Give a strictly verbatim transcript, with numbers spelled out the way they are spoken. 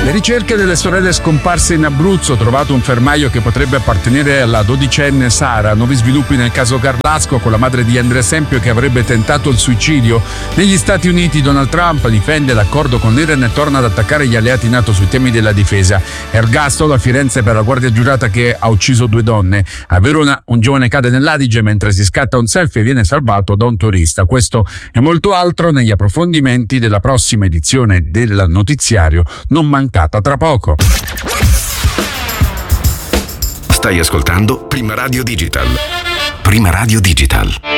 Le ricerche delle sorelle scomparse in Abruzzo, trovato un fermaio che potrebbe appartenere alla dodicenne Sara, nuovi sviluppi nel caso Carlasco con la madre di Andrea Esempio che avrebbe tentato il suicidio. Negli Stati Uniti Donald Trump difende l'accordo con l'Iran e torna ad attaccare gli alleati NATO sui temi della difesa. Ergastolo a Firenze per la guardia giurata che ha ucciso due donne. A Verona un giovane cade nell'Adige mentre si scatta un selfie e viene salvato da un turista. Questo e molto altro negli approfondimenti della prossima edizione del notiziario, non mancata tra poco. Stai ascoltando Prima Radio Digital. Prima Radio Digital.